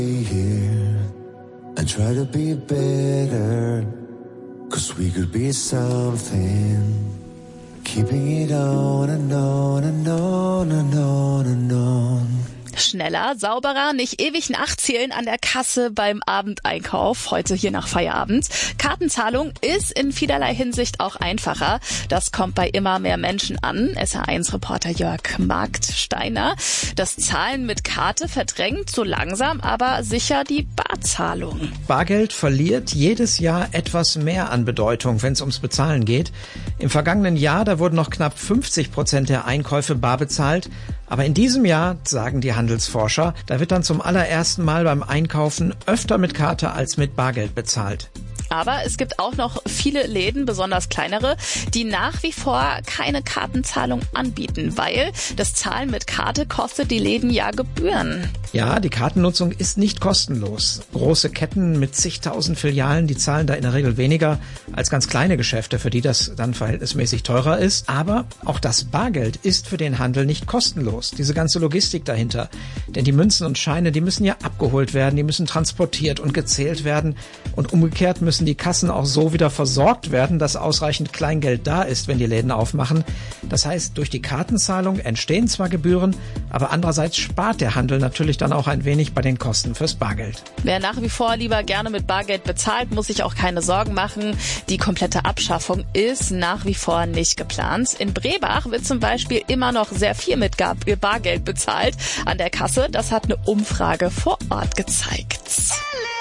here and try to be better, 'cause we could be something, keeping it on and on and on and on and on. Schneller, sauberer, nicht ewig nachzählen an der Kasse beim Abendeinkauf, heute hier nach Feierabend. Kartenzahlung ist in vielerlei Hinsicht auch einfacher. Das kommt bei immer mehr Menschen an. SR1-Reporter Jörg Marktsteiner. Das Zahlen mit Karte verdrängt so langsam, aber sicher die Barzahlung. Bargeld verliert jedes Jahr etwas mehr an Bedeutung, wenn es ums Bezahlen geht. Im vergangenen Jahr, da wurden noch knapp 50% der Einkäufe bar bezahlt. Aber in diesem Jahr, sagen die Handelsforscher, da wird dann zum allerersten Mal beim Einkaufen öfter mit Karte als mit Bargeld bezahlt. Aber es gibt auch noch viele Läden, besonders kleinere, die nach wie vor keine Kartenzahlung anbieten, weil das Zahlen mit Karte kostet die Läden ja Gebühren. Ja, die Kartennutzung ist nicht kostenlos. Große Ketten mit zigtausend Filialen, die zahlen da in der Regel weniger als ganz kleine Geschäfte, für die das dann verhältnismäßig teurer ist. Aber auch das Bargeld ist für den Handel nicht kostenlos. Diese ganze Logistik dahinter. Denn die Münzen und Scheine, die müssen ja abgeholt werden, die müssen transportiert und gezählt werden. Und umgekehrt müssen die Kassen auch so wieder versorgt werden, dass ausreichend Kleingeld da ist, wenn die Läden aufmachen. Das heißt, durch die Kartenzahlung entstehen zwar Gebühren, aber andererseits spart der Handel natürlich dann auch ein wenig bei den Kosten fürs Bargeld. Wer nach wie vor lieber gerne mit Bargeld bezahlt, muss sich auch keine Sorgen machen. Die komplette Abschaffung ist nach wie vor nicht geplant. In Brebach wird zum Beispiel immer noch sehr viel mit Bargeld bezahlt an der Kasse. Das hat eine Umfrage vor Ort gezeigt.